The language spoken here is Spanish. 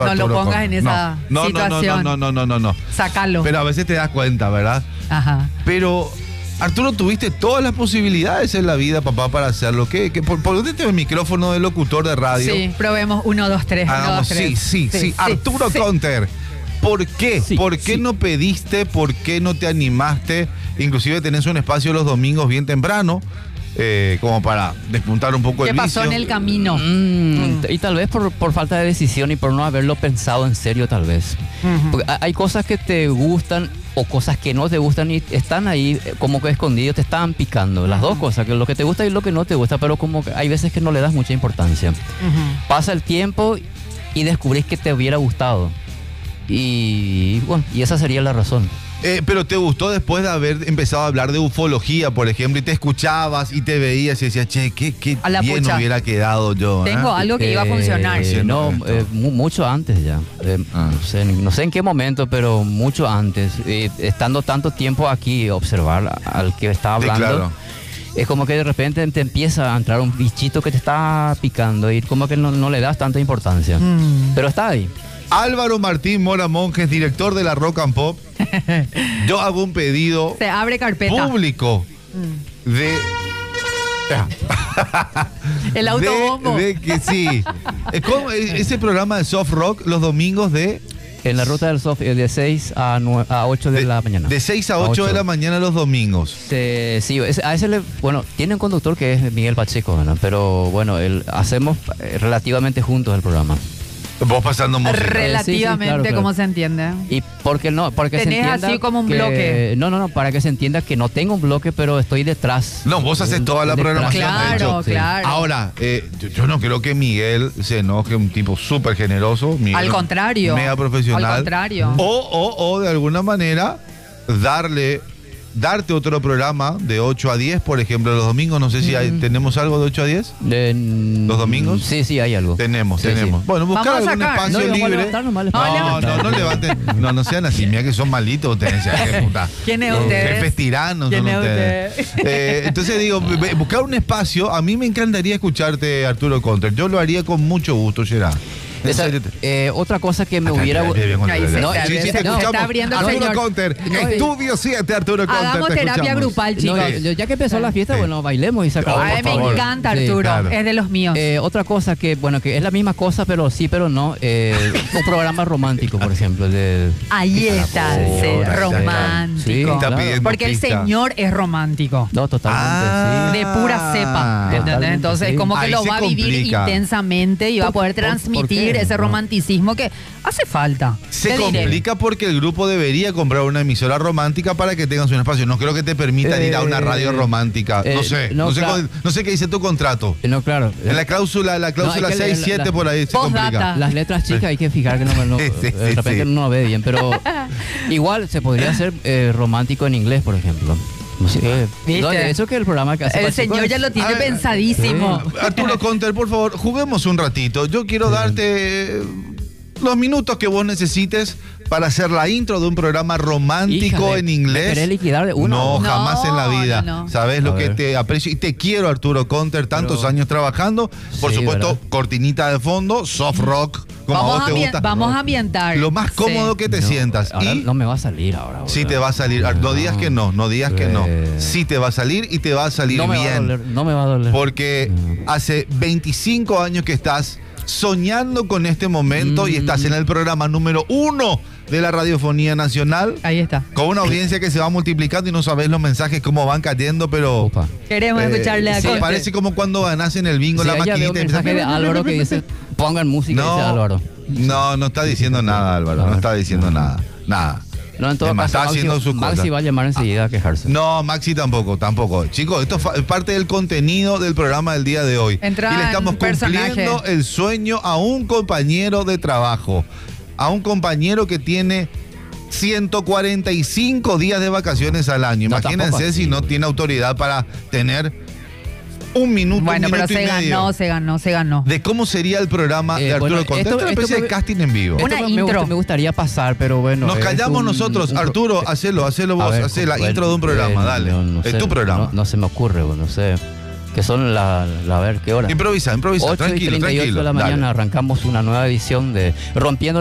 No lo Arturo pongas Conter. en esa situación. No. Sácalo. Pero a veces te das cuenta, ¿verdad? Ajá. Pero, Arturo, tuviste todas las posibilidades en la vida, papá, para hacerlo. ¿Por dónde te el micrófono de locutor de radio? Sí, probemos 1, 2, 3. Hagamos, sí. Arturo Conter, ¿por qué? Sí, ¿Por qué no pediste? ¿Por qué no te animaste? Inclusive tenés un espacio los domingos bien temprano, como para despuntar un poco ¿Qué el pasó vicio. en el camino? Y tal vez por falta de decisión y por no haberlo pensado en serio, tal vez. Porque hay cosas que te gustan o cosas que no te gustan y están ahí como que escondidos, te están picando. Las dos cosas, que lo que te gusta y lo que no te gusta, pero como que hay veces que no le das mucha importancia. Pasa el tiempo y descubrís que te hubiera gustado. Y bueno, y esa sería la razón. Pero te gustó después de haber empezado a hablar de ufología, por ejemplo, y te escuchabas y te veías y decías, che, qué A la bien pucha. hubiera quedado yo. Tengo algo que iba a funcionar. No, Haciendo esto. mucho antes ya. No sé en qué momento, pero mucho antes. Estando tanto tiempo aquí, observar al que está Sí, hablando. claro. Es como que de repente te empieza a entrar un bichito que te está picando y como que no le das tanta importancia. Pero está ahí. Álvaro Martín Mora Monjes, director de la Rock and Pop. Yo hago un pedido Se abre carpeta. público de... El autobombo. De que sí. Ese programa de soft rock los domingos de... En la ruta del soft de 6 a 8 de la mañana. De 6 a 8 de la mañana los domingos. Sí, a ese bueno, tiene un conductor que es Miguel Pacheco, ¿no? Pero bueno, hacemos relativamente juntos el programa. Vos pasando música. Relativamente, claro. ¿cómo se entiende? ¿Y por qué no? Porque se Tenés entienda así como un que- bloque. No, para que se entienda que no tengo un bloque, pero estoy detrás. No, vos haces toda la Detrás. programación. de Claro, hecho. claro. Ahora, yo no creo que Miguel se enoje, un tipo súper generoso. Miguel, Al contrario. Mega profesional. Al contrario. O de alguna manera, darte otro programa de 8 a 10, por ejemplo, los domingos. No sé si tenemos algo de 8 a 10. ¿Los domingos? Sí, hay algo. Tenemos. Sí. Bueno, buscar Vamos a algún sacar. espacio No, vamos a libre. levantar nomás, les Vamos a pongo. No levanten. No sean así. Mira que son malitos ustedes. Puta. ¿Quién es ustedes? Jefes tiranos ¿Quién son es ustedes. Entonces digo, buscar un espacio. A mí me encantaría escucharte, Arturo Conter. Yo lo haría con mucho gusto, Gerard. En Esa- serio. otra cosa que me Acá, hubiera... Ahí se No, está, Sí, se te está escuchamos. abriendo el Arturo señor. Conter. No, Estudio 7, Arturo Conter. Hagamos te terapia escuchamos. grupal, chicos. Ya que empezó la fiesta, Sí. bueno, bailemos y sacamos. Ay, A mí por me favor. encanta, Sí, Arturo. claro. Es de los míos. Otra cosa que es la misma cosa, pero sí, pero no. Un programa romántico, por ejemplo. Ahí está, Sí, sí, ahora está. romántico. Sí, Está claro. pidiendo Porque el pista. señor es romántico. No, totalmente, De pura cepa, ¿entendés? Totalmente, Entonces, sí. como que Ahí lo se va a vivir complica. intensamente y va a poder ¿Por transmitir qué? ese No. romanticismo que hace falta. Se Te diré. complica porque el grupo debería comprar una emisora romántica para que tengas un espacio. No creo que te permitan ir a una radio romántica. No sé. no, claro. No sé qué dice tu contrato. No, claro. En la cláusula No, hay que 6, leer 7 por ahí se Postdata. complica. Las letras chicas hay que fijar que de repente no lo ve bien, pero igual se podría hacer romántico en inglés, por ejemplo. ¿Viste? No, eso que el programa que hace El Pacheco señor es- ya lo tiene A ver, pensadísimo. Arturo Conter, por favor, juguemos un ratito. Yo quiero darte los minutos que vos necesites para hacer la intro de un programa romántico Híjale, en ¿me inglés. querés liquidar de uno? No, No, jamás en la vida. no. Sabes A lo que ver. te aprecio y te quiero, Arturo Conter, tantos Pero- años trabajando. Por Sí, supuesto, ¿verdad? cortinita de fondo, soft rock, como a vos te gusta. Vamos a ambientar. Lo más cómodo Sí. que te No, sientas. ahora Y no me va a salir ahora. sí boludo. te va a salir. No digas que no, no digas que no. Sí te va a salir y te va a salir No me va a bien. doler, no me va a doler. Porque hace 25 años que estás soñando con este momento y estás en el programa número 1 de la radiofonía nacional, Ahí está. con una audiencia que se va multiplicando y no sabés los mensajes cómo van cayendo, pero Opa. Queremos escucharle a sí, Conte. parece como cuando ganás en el bingo Sí, la ella ve maquinita. un y empieza- mensaje de Álvaro que dice, pongan música, dice Álvaro. no está diciendo nada, Álvaro, no está diciendo nada. Nada. No, en todo Además, caso, está haciendo sus Maxi cosas. va a llamar enseguida a quejarse. No, Maxi tampoco. Chicos, esto es parte del contenido del programa del día de hoy. Entra y le estamos en personaje. cumpliendo el sueño a un compañero de trabajo, a un compañero que tiene 145 días de vacaciones al año. No, Imagínense tampoco si así, no güey. tiene autoridad para tener un minuto, Bueno, un pero minuto y medio. se ganó. De cómo sería el programa de Arturo bueno, Conte. esto- Una esto especie me- de casting en vivo. Una Esto intro. me gustaría pasar, pero bueno. Nos es callamos nosotros. Arturo, hacelo A vos, ver, hacé la bueno, intro de un programa, dale. no Es sé, tu programa. No se me ocurre, no sé. que son a ver, ¿qué hora? Improvisa, 8:38 tranquilo, de la mañana dale. arrancamos una nueva edición de Rompiendo